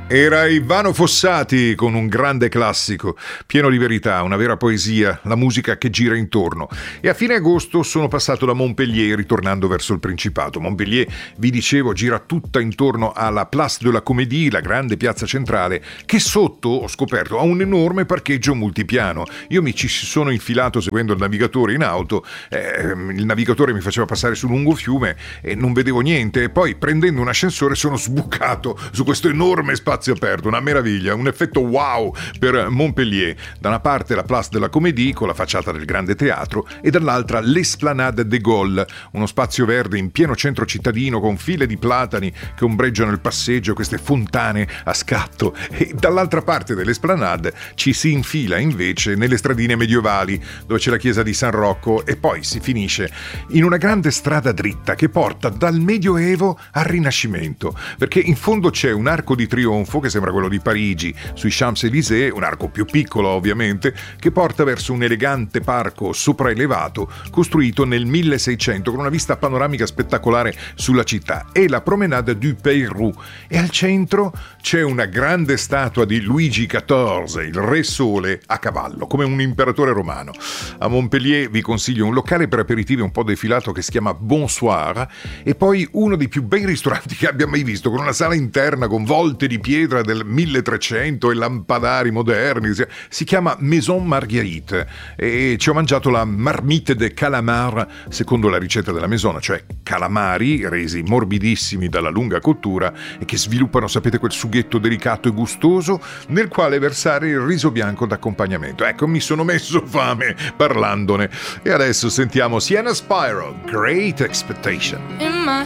Era Ivano Fossati con un grande classico, pieno di verità, una vera poesia, la musica che gira intorno. E a fine agosto sono passato da Montpellier ritornando verso il Principato. Montpellier, vi dicevo, gira tutta intorno alla Place de la Comédie, la grande piazza centrale, che sotto, ho scoperto, ha un enorme parcheggio multipiano. Io mi ci sono infilato seguendo il navigatore in auto, il navigatore mi faceva passare su lungo fiume e non vedevo niente, e poi prendendo un ascensore sono sbucato su questo enorme spazio aperto, una meraviglia, un effetto wow per Montpellier. Da una parte la Place de la Comédie con la facciata del grande teatro e dall'altra l'Esplanade de Gaulle, uno spazio verde in pieno centro cittadino con file di platani che ombreggiano il passeggio, queste fontane a scatto, e dall'altra parte dell'Esplanade ci si infila invece nelle stradine medievali dove c'è la chiesa di San Rocco e poi si finisce in una grande strada dritta che porta dal Medioevo al Rinascimento, perché in fondo c'è un arco di trionfo che sembra quello di Parigi sui Champs-Élysées, un arco più piccolo ovviamente, che porta verso un elegante parco sopraelevato costruito nel 1600 con una vista panoramica spettacolare sulla città, e la Promenade du Peyroux, e al centro c'è una grande statua di Luigi XIV, il re sole a cavallo, come un imperatore romano. A Montpellier vi consiglio un locale per aperitivi un po' defilato che si chiama Bonsoir, e poi uno dei più bei ristoranti che abbia mai visto, con una sala interna con volte di pietra del 1300 e lampadari moderni. Si chiama Maison Marguerite e ci ho mangiato la marmite de calamar secondo la ricetta della Maison, cioè calamari resi morbidissimi dalla lunga cottura e che sviluppano, sapete, quel sughetto delicato e gustoso nel quale versare il riso bianco d'accompagnamento. Ecco, mi sono messo fame parlandone. E adesso sentiamo Sienna Spiro, Great Expectation.